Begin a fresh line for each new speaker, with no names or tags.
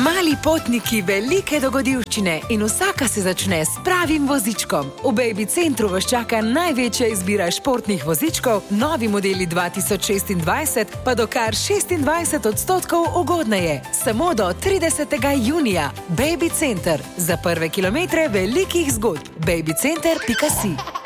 Mali potniki, velike dogodivščine in vsaka se začne s pravim vozičkom. V Baby Centru vas čaka največja izbira športnih vozičkov, novi modeli 2026 pa do kar 26% ugodneje. Samo do 30. junija. Baby Center. Za prve kilometre velikih zgodb. babycenter.si